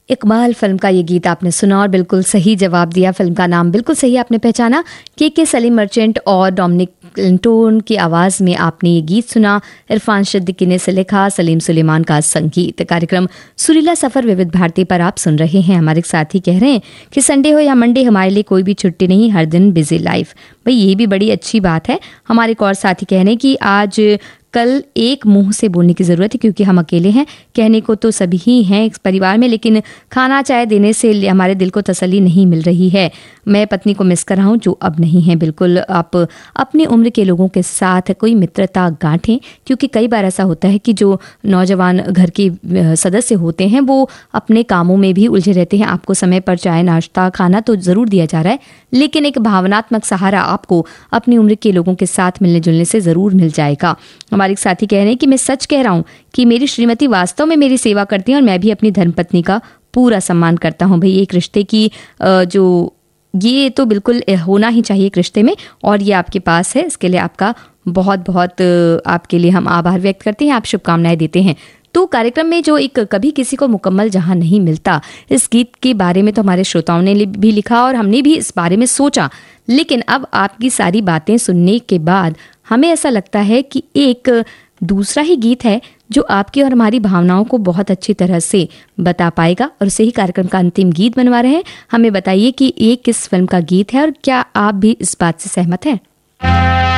Iqbal film का ये गीत आपने सुना और बिल्कुल सही जवाब दिया। फिल्म का नाम बिल्कुल सही आपने पहचाना। के सलीम मर्चेंट और डोमिनिक क्लिंटन की आवाज़ में आपने ये गीत सुना। इरफान सिद्दीकी ने इसे लिखा, सलीम सुलेमान का संगीत। कार्यक्रम सुरीला सफ़र विविध भारती पर आप सुन रहे हैं। हमारे साथी कह रहे हैं कि संडे हो या मंडे हमारे लिए कोई भी छुट्टी नहीं, हर दिन बिजी लाइफ। भाई ये भी बड़ी अच्छी बात है। हमारे एक और साथी कह रहे हैं कि आज कल एक मुंह से बोलने की ज़रूरत है क्योंकि हम अकेले हैं। कहने को तो सभी ही हैं इस परिवार में, लेकिन खाना चाय देने से हमारे दिल को तसल्ली नहीं मिल रही है। मैं पत्नी को मिस कर रहा हूँ जो अब नहीं है। बिल्कुल आप अपनी उम्र के लोगों के साथ कोई मित्रता गांठें, क्योंकि कई बार ऐसा होता है कि जो नौजवान घर के सदस्य होते हैं वो अपने कामों में भी उलझे रहते हैं। आपको समय पर चाय नाश्ता खाना तो ज़रूर दिया जा रहा है, लेकिन एक भावनात्मक सहारा आपको अपनी उम्र के लोगों के साथ मिलने जुलने से ज़रूर मिल जाएगा। हमारे साथी कह रहे हैं कि मैं सच कह रहा हूँ कि मेरी श्रीमती वास्तव में मेरी सेवा करती हैं और मैं भी अपनी धर्मपत्नी का पूरा सम्मान करता हूँ। भाई एक रिश्ते की जो ये तो बिल्कुल होना ही चाहिए एक रिश्ते में, और ये आपके पास है। इसके लिए आपका बहुत बहुत आपके लिए हम आभार व्यक्त करते हैं, आप शुभकामनाएं देते हैं। तो कार्यक्रम में जो एक कभी किसी को मुकम्मल जहां नहीं मिलता, इस गीत के बारे में तो हमारे श्रोताओं ने भी लिखा और हमने भी इस बारे में सोचा, लेकिन अब आपकी सारी बातें सुनने के बाद हमें ऐसा लगता है कि एक दूसरा ही गीत है जो आपकी और हमारी भावनाओं को बहुत अच्छी तरह से बता पाएगा, और उसे ही कार्यक्रम का अंतिम गीत बनवा रहे हैं। हमें बताइए कि ये किस फिल्म का गीत है और क्या आप भी इस बात से सहमत हैं?